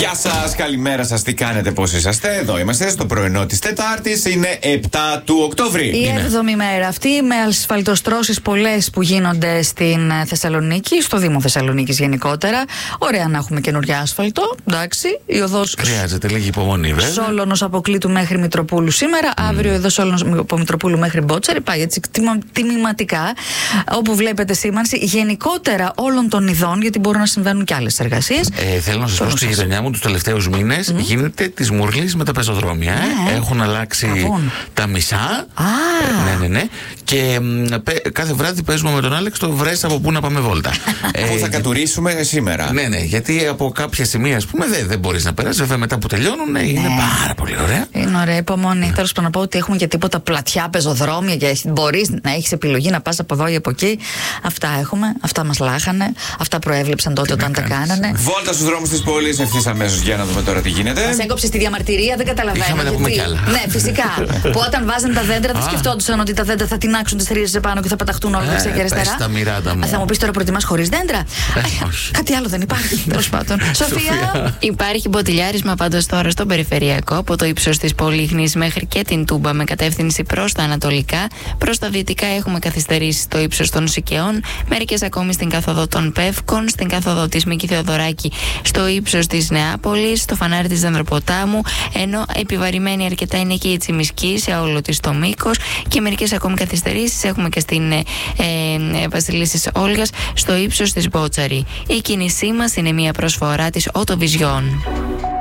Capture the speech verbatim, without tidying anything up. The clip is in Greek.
Γεια σας, καλημέρα σας, τι κάνετε, πώς είσαστε? Εδώ είμαστε στο πρωινό της Τετάρτης, είναι επτά του Οκτώβρη. Η έβδομη μέρα αυτή με ασφαλτοστρώσεις πολλές που γίνονται στην Θεσσαλονίκη, στο Δήμο Θεσσαλονίκης γενικότερα. Ωραία να έχουμε καινούργια άσφαλτο, εντάξει. Η οδός χρειάζεται λίγη υπομονή, βέβαια. Σόλωνος από Κλήτου μέχρι Μητροπούλου σήμερα. Mm. Αύριο εδώ Σόλωνος από Μητροπούλου μέχρι Μπότσαρη. Πάει έτσι τιμηματικά, όπου βλέπετε σήμανση γενικότερα όλων των ειδών, γιατί μπορούν να συμβαίνουν και άλλες εργασίες. Ε, θέλω να σας πω, στη γειτονιά μου τους τελευταίους μήνες mm. γίνεται της μουρλής με τα πεζοδρόμια. Ε. Ε. Έχουν αλλάξει Αβούν. τα μισά. Ah. Ναι, ναι, ναι. Και πε, κάθε βράδυ παίζουμε με τον Άλεξ το βρες από πού να πάμε βόλτα. ε, που θα κατουρίσουμε σήμερα. Ναι, ναι, γιατί από κάποια σημεία, ας πούμε, δεν, δεν μπορείς να περάσεις. Βέβαια, μετά που τελειώνουν, ναι, είναι πάρα πολύ ωραία. Είναι ωραία, υπομονή. Τέλος πάντων, να πω ότι έχουμε και τίποτα πλατιά πεζοδρόμια και μπορείς να έχεις επιλογή να πας από εδώ ή από εκεί. Αυτά έχουμε, αυτά μας λάχανε, αυτά προέβλεψαν τότε τι όταν τα κάνανε. Βόλτα στους δρόμους της πόλης ευθύς αμέσως για να δούμε τώρα τι γίνεται. Μας έκοψε στη διαμαρτυρία, δεν καταλαβαίνω. Είχαμε να πούμε κι άλλα. Ναι, φυσικά. Που όταν βάζαν τα δέντρα, δεν σκεφτόντουσαν ότι τα δέντρα θα τεινάξουν τις ρίζες επάνω και θα πεταχτούν όλα δεξιά και αριστερά. Θα μου πεις τώρα προτιμάς χωρίς δέντρα. Κάτι άλλο δεν υπάρχει. Τέλος πάντων. Σοφία. Υπάρχει μποτιλιάρισμα πάντως τώρα στο περιφερειακό από το ύψος της Πολύχνης μέχρι και την Τούμπα με κατεύθυνση προς τα ανατολικά. Προς τα δυτικά έχουμε καθυστερήσεις στο ύψος των Σικαιών, μερικές ακόμη στην κάθοδο των Πεύκων, στην κάθοδο της Μίκη Θεοδωράκη στο ύψος της Νεάπολης, στο φανάρι της Δανδροποτάμου, ενώ επιβαρημένη αρκετά είναι και η Τσιμισκή σε όλο της το μήκος και μερικές ακόμη καθυστερήσεις έχουμε και στην ε, ε, Βασιλίσσης Όλγας στο ύψος της Μπότσαρη. Η κίνησή μας είναι μια προσφορά της Autovision.